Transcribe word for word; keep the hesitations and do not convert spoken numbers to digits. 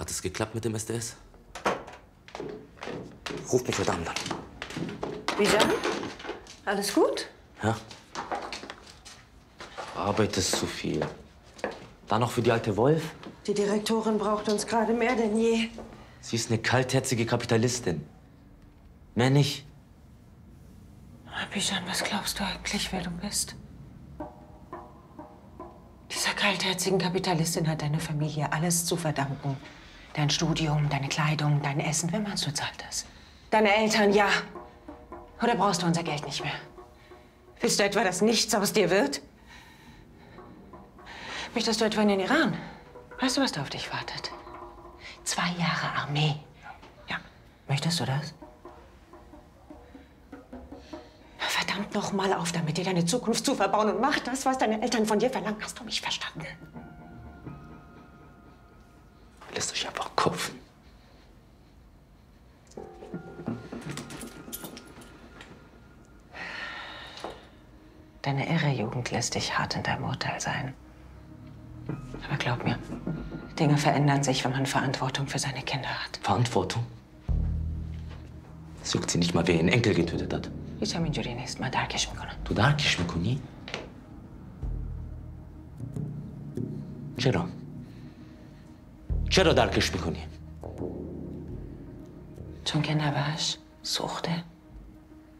Hat es geklappt mit dem S D S? Ruf mich heute Abend an. Bijan? Alles gut? Ja? Du arbeitest zu viel. Dann noch für die alte Wolf? Die Direktorin braucht uns gerade mehr denn je. Sie ist eine kaltherzige Kapitalistin. Mehr nicht. Bijan, was glaubst du eigentlich, wer du bist? Dieser kaltherzigen Kapitalistin hat deine Familie alles zu verdanken. Dein Studium, deine Kleidung, dein Essen. Wer meinst du, zahlt das? Deine Eltern, ja. Oder brauchst du unser Geld nicht mehr? Willst du etwa, dass nichts aus dir wird? Möchtest du etwa in den Iran? Weißt du, was da auf dich wartet? Zwei Jahre Armee. Ja. Möchtest du das? Verdammt noch mal auf damit, dir deine Zukunft zu verbauen und mach das, was deine Eltern von dir verlangen. Hast du mich verstanden? Lässt euch einfach kaufen. Deine irre Jugend lässt dich hart in deinem Urteil sein. Aber glaub mir, Dinge verändern sich, wenn man Verantwortung für seine Kinder hat. Verantwortung? Es juckt sie nicht mal, wer ihren Enkel getötet hat. بیشتر اینجوری نیست. من درکش میکنم. تو درکش میکنی؟ چرا؟ چرا درکش میکنی؟ چون که نوه‌اش سوخته.